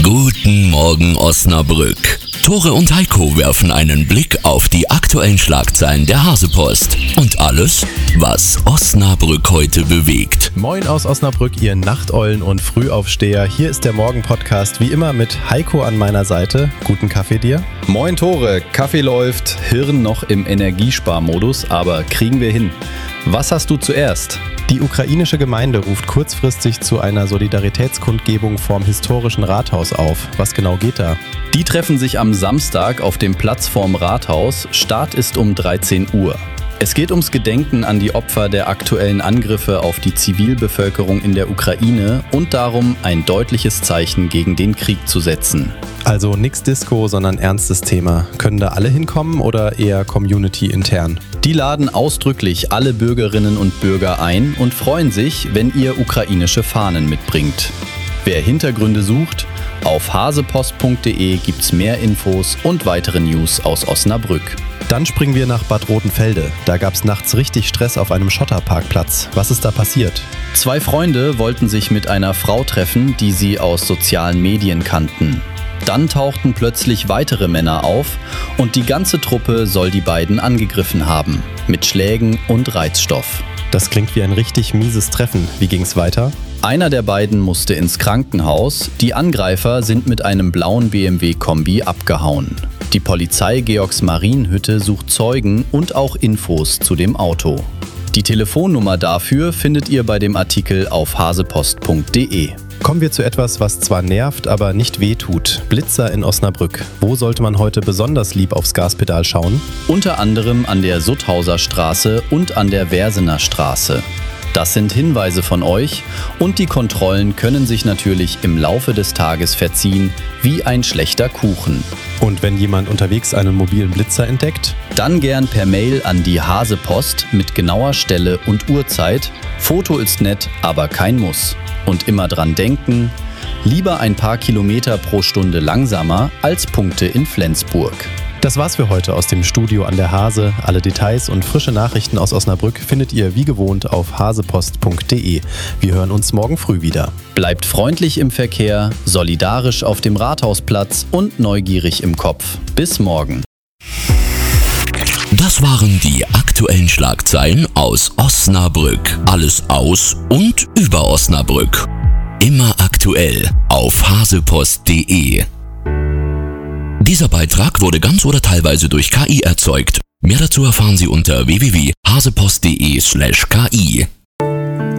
Guten Morgen Osnabrück. Tore und Heiko werfen einen Blick auf die aktuellen Schlagzeilen der Hasepost und alles, was Osnabrück heute bewegt. Moin aus Osnabrück, ihr Nachteulen und Frühaufsteher. Hier ist der Morgen-Podcast, wie immer mit Heiko an meiner Seite. Guten Kaffee dir. Moin Tore, Kaffee läuft, Hirn noch im Energiesparmodus, aber kriegen wir hin. Was hast du zuerst? Die ukrainische Gemeinde ruft kurzfristig zu einer Solidaritätskundgebung vorm historischen Rathaus auf. Was genau geht da? Die treffen sich am Samstag auf dem Platz vorm Rathaus. Start ist um 13 Uhr. Es geht ums Gedenken an die Opfer der aktuellen Angriffe auf die Zivilbevölkerung in der Ukraine und darum, ein deutliches Zeichen gegen den Krieg zu setzen. Also nix Disco, sondern ernstes Thema. Können da alle hinkommen oder eher community-intern? Die laden ausdrücklich alle Bürgerinnen und Bürger ein und freuen sich, wenn ihr ukrainische Fahnen mitbringt. Wer Hintergründe sucht, auf hasepost.de gibt's mehr Infos und weitere News aus Osnabrück. Dann springen wir nach Bad Rotenfelde. Da gab's nachts richtig Stress auf einem Schotterparkplatz. Was ist da passiert? 2 Freunde wollten sich mit einer Frau treffen, die sie aus sozialen Medien kannten. Dann tauchten plötzlich weitere Männer auf und die ganze Truppe soll die beiden angegriffen haben. Mit Schlägen und Reizstoff. Das klingt wie ein richtig mieses Treffen. Wie ging's weiter? Einer der beiden musste ins Krankenhaus. Die Angreifer sind mit einem blauen BMW-Kombi abgehauen. Die Polizei Georgsmarienhütte sucht Zeugen und auch Infos zu dem Auto. Die Telefonnummer dafür findet ihr bei dem Artikel auf hasepost.de. Kommen wir zu etwas, was zwar nervt, aber nicht wehtut. Blitzer in Osnabrück. Wo sollte man heute besonders lieb aufs Gaspedal schauen? Unter anderem an der Sutthauser Straße und an der Wersener Straße. Das sind Hinweise von euch und die Kontrollen können sich natürlich im Laufe des Tages verziehen, wie ein schlechter Kuchen. Und wenn jemand unterwegs einen mobilen Blitzer entdeckt? Dann gern per Mail an die Hasepost mit genauer Stelle und Uhrzeit. Foto ist nett, aber kein Muss. Und immer dran denken, lieber ein paar Kilometer pro Stunde langsamer als Punkte in Flensburg. Das war's für heute aus dem Studio an der Hase. Alle Details und frische Nachrichten aus Osnabrück findet ihr wie gewohnt auf hasepost.de. Wir hören uns morgen früh wieder. Bleibt freundlich im Verkehr, solidarisch auf dem Rathausplatz und neugierig im Kopf. Bis morgen. Das waren die aktuellen Schlagzeilen aus Osnabrück. Alles aus und über Osnabrück. Immer aktuell auf hasepost.de. Dieser Beitrag wurde ganz oder teilweise durch KI erzeugt. Mehr dazu erfahren Sie unter www.hasepost.de/ki.